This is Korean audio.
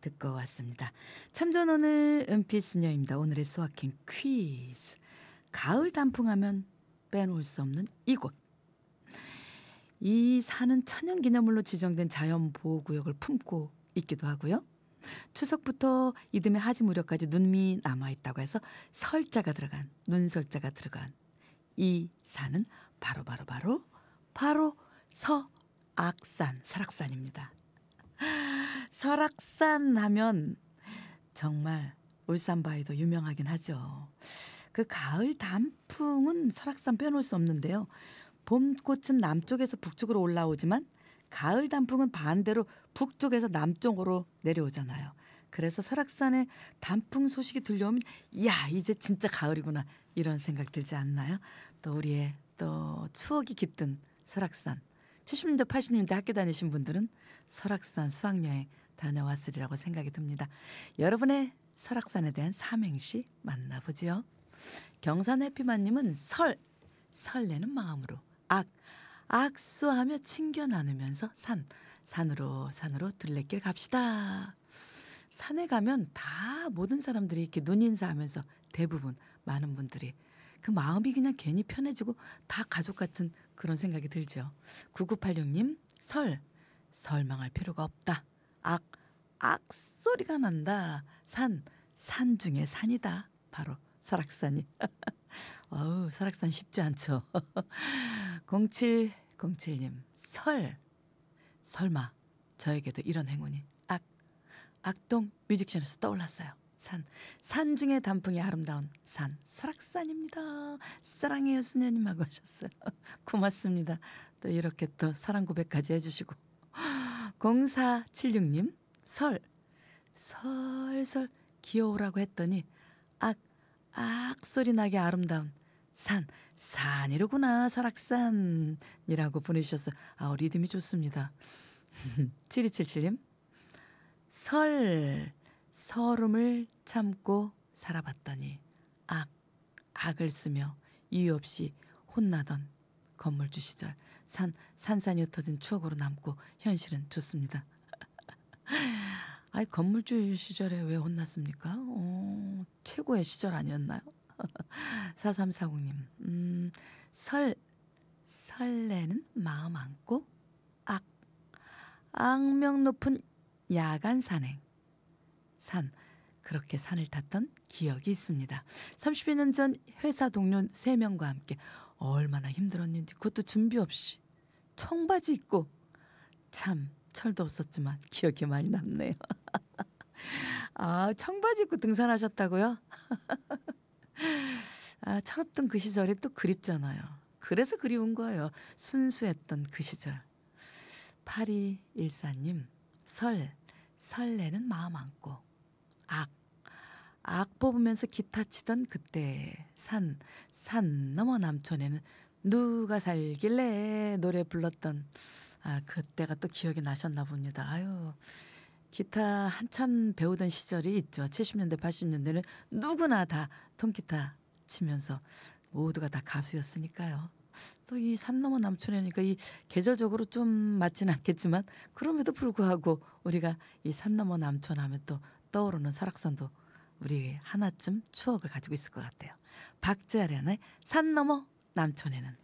듣고 왔습니다. 참전 오늘 은피스녀입니다. 오늘의 수학행 퀴즈. 가을 단풍하면 빼놓을 수 없는 이곳. 이 산은 천연기념물로 지정된 자연보호구역을 품고 있기도 하고요. 추석부터 이듬해 하지 무렵까지 눈이 남아있다고 해서 설자가 들어간 눈설자가 들어간 이 산은 바로 설악산 설악산 하면 정말 울산 바위도 유명하긴 하죠. 그 가을 단풍은 설악산 빼놓을 수 없는데요. 봄꽃은 남쪽에서 북쪽으로 올라오지만 가을 단풍은 반대로 북쪽에서 남쪽으로 내려오잖아요. 그래서 설악산에 단풍 소식이 들려오면 야 이제 진짜 가을이구나 이런 생각 들지 않나요? 또 우리의 또 추억이 깃든 설악산 70년대 80년대 학교 다니신 분들은 설악산 수학여행 다녀왔으리라고 생각이 듭니다. 여러분의 설악산에 대한 삼행시 만나보지요. 경산 해피만님은 설레는 마음으로 악수하며 친겨 나누면서 산으로 둘레길 갑시다. 산에 가면 다 모든 사람들이 이렇게 눈인사하면서 대부분 많은 분들이 그 마음이 그냥 괜히 편해지고 다 가족 같은 그런 생각이 들죠. 9986님 설망할 필요가 없다. 소리가 난다. 산 중에 산이다. 바로 설악산이. 설악산 쉽지 않죠. 0707님 설마 저에게도 이런 행운이 악동 뮤직션에서 떠올랐어요. 산 중에 단풍이 아름다운 산 설악산입니다. 사랑해요 수녀님 하고 하셨어요. 고맙습니다. 또 이렇게 또 사랑 고백까지 해주시고 0476님 설설 귀여우라고 했더니 소리 나게 아름다운 산이로구나 설악산이라고 보내주셨어요. 리듬이 좋습니다. 7277님 서름을 참고 살아봤더니 악을 쓰며 이유 없이 혼나던 건물주 시절 산산이 흩어진 추억으로 남고 현실은 좋습니다. 건물주 시절에 왜 혼났습니까? 최고의 시절 아니었나요? 4340님 설레는 마음 안고 악명 높은 야간 산행 그렇게 산을 탔던 기억이 있습니다. 30여 년 전 회사 동료 3명과 함께 얼마나 힘들었는지 그것도 준비 없이 청바지 입고 참 철도 없었지만 기억이 많이 남네요. 청바지 입고 등산하셨다고요? 철없던 그 시절이 또 그립잖아요. 그래서 그리운 거예요. 순수했던 그 시절. 8214님 설레는 마음 안고 악 뽑으면서 기타 치던 그때 산 너머 남촌에는 누가 살길래 노래 불렀던 그때가 또 기억이 나셨나 봅니다. 기타 한참 배우던 시절이 있죠. 70년대 80년대는 누구나 다 통기타 치면서 모두가 다 가수였으니까요. 또 이 산 너머 남촌이니까 이 계절적으로 좀 맞진 않겠지만 그럼에도 불구하고 우리가 이 산 너머 남촌 하면 또 떠오르는 설악산도 우리 하나쯤 추억을 가지고 있을 것 같아요. 박재란의 산 너머 남촌에는